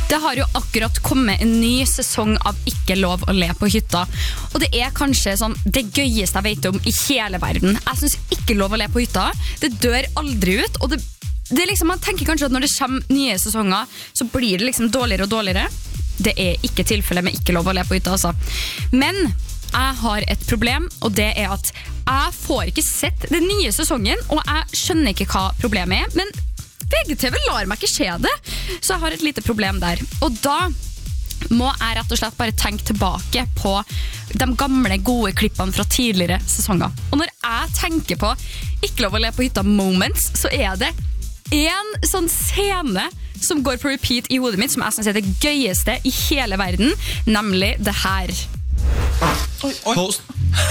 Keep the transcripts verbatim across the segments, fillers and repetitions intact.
Det har jo akkurat kommet en ny sesong av Ikke lov å le på hytta. Og det er kanskje sånn det gøyeste jeg vet om i hele verden. Jeg synes Ikke lov å le på hytta, det dør aldri ut. Og det, det er liksom, man tenker kanskje at når det kommer nye sesonger, så blir det liksom dårligere og dårligere. Det er ikke tilfellet med Ikke lov å le på hytta, altså. Men jeg har et problem, og det er at jeg får ikke sett den nye sesongen, og jeg skjønner ikke hva problemet er, men V G T V lar meg ikke skje det, så jeg har et lite problem der. Og da må jeg rett og slett bare tenke tilbake på de gamle gode klippene fra tidligere sesonger. Og når jeg tenker på Ikke lov å le på hytta moments, så er det en sånn scene som går på repeat i hodet mitt, som jeg synes er det gøyeste i hele verden, nemlig det her. Oi, oi. Post.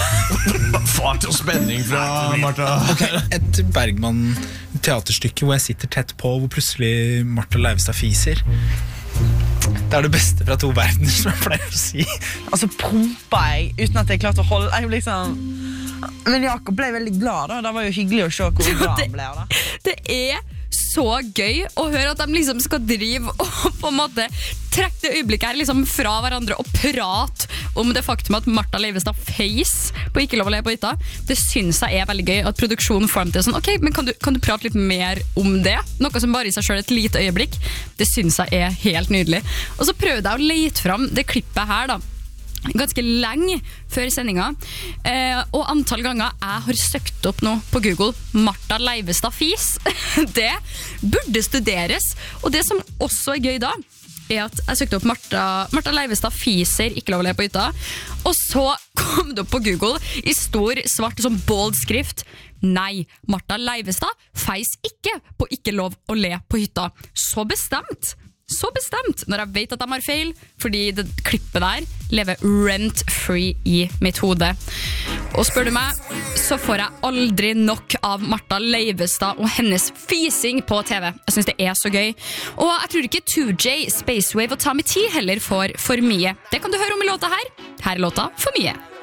Fart og spenning fra Martha. Okay, et Bergman-teaterstykke hvor jeg sitter tett på, hvor plutselig Martha Leivestad fiser. Det er det beste fra to verdener, som jeg pleier å si. Altså prompa jeg, uten at jeg klarte å holde jeg liksom... Men Jakob ble veldig glad da. Det var jo hyggelig å se hvor glad han ble da. Det er så gøy å høre at de liksom skal drive og på en måte trekke det øyeblikket her liksom fra hverandre og prate om det faktum at Martha Leivestad face på Ikke lov å le på hytta. Det synes jeg er veldig gøy at produksjonen får dem til sånn, ok, men kan du, kan du prate litt mer om det? Noe som bare i seg selv et lite øyeblikk. Det synes jeg er helt nydelig. Og så prøvde jeg å lete fram det klippet her da, ganske lenge før sendinga, eh, og antall ganger jeg har søkt opp nå på Google Martha Leivestad fis, det burde studeres. Og det som også er gøy da, er at jeg søkte opp Martha, Martha Leivestad fiser Ikke lov å le på hytta, og så kom det opp på Google i stor, svart, sånn bold skrift: nei, Martha Leivestad feis ikke på Ikke lov å le på hytta. Så bestemt! Så bestemt, når jeg vet at de har feil, fordi det klippet der lever rent-free i mitt hode. Og spør du meg, så får jeg aldri nok av Martha Leivestad og hennes fising på T V. Jeg synes det er så gøy. Og jeg tror ikke two J, Spacewave og Tommy T heller får for mye. Det kan du høre om i låta her. Her er låta For mye.